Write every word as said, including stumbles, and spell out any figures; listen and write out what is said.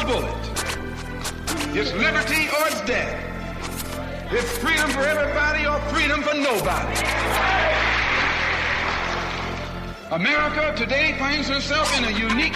a bullet. It's liberty or it's death. It's freedom for everybody or freedom for nobody. America today finds herself in a unique